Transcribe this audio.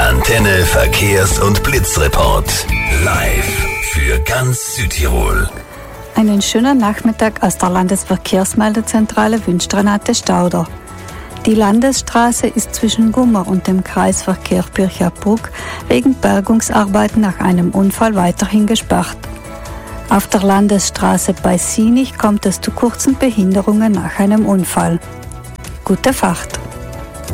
Antenne Verkehrs- und Blitzreport. Live für ganz Südtirol. Einen schönen Nachmittag aus der Landesverkehrsmeldezentrale wünscht Renate Stauder. Die Landesstraße ist zwischen Gummer und dem Kreisverkehr Pirchabruck wegen Bergungsarbeiten nach einem Unfall weiterhin gesperrt. Auf der Landesstraße bei Sinich kommt es zu kurzen Behinderungen nach einem Unfall. Gute Fahrt!